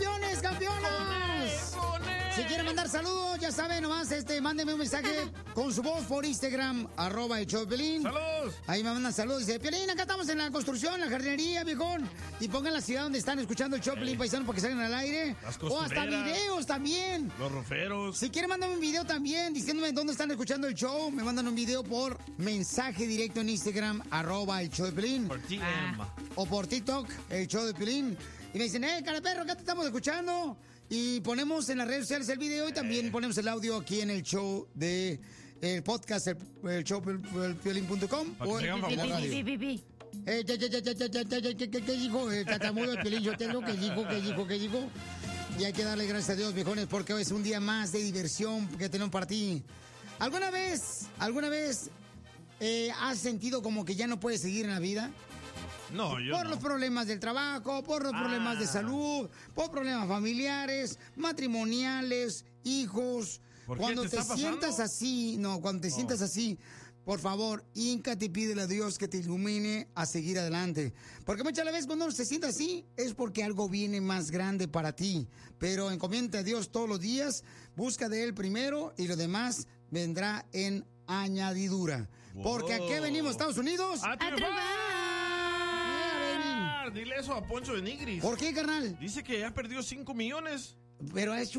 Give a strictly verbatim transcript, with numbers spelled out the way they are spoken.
campeones, campeonas! Si quieren mandar saludos, ya saben, nomás este, mándenme un mensaje con su voz por Instagram, arroba el show de Piolín. ¡Saludos! Ahí me mandan saludos. Dice, Piolín, acá estamos en la construcción, la jardinería, viejón. Y pongan la ciudad donde están escuchando el show, Piolín, paisano, para que salgan al aire. Las O hasta costureras. videos también. Los roferos. Si quieren, mandarme un video también diciéndome dónde están escuchando el show. Me mandan un video por mensaje directo en Instagram, arroba el show de Piolín. Por T M. O por TikTok, el show de Piolín. Y me dicen, eh, cara perro, acá te estamos escuchando. Y ponemos en las redes sociales el video y también ponemos el audio aquí en el show de el podcast, el, el show piolín punto com. Para que sean famosos. Eh, ya, ya, ya, ya, ya, ya, ya, ya, ¿qué, qué, qué dijo? El tatamudo de Piolín, yo tengo, ¿qué dijo? ¿Qué dijo? ¿Qué dijo? Y hay que darle gracias a Dios, viejones, porque hoy es un día más de diversión que tenemos para ti. ¿Alguna vez, alguna vez eh, has sentido como que ya no puedes seguir en la vida? No, yo Por no. los problemas del trabajo, por los Ah. problemas de salud, por problemas familiares, matrimoniales, hijos. ¿Por qué? Cuando ¿Te te, está sientas pasando? así, no, cuando te Oh. sientas así, por favor, híncate y pídele a Dios que te ilumine a seguir adelante. Porque muchas veces cuando uno se sienta así, es porque algo viene más grande para ti. Pero encomienda a Dios todos los días, busca de Él primero y lo demás vendrá en añadidura. Wow. Porque aquí venimos, Estados Unidos. ¡A triunfar! Yeah, baby. Dile eso a Poncho de Nigris. ¿Por qué, carnal? Dice que ya perdió cinco millones. Pero ha hecho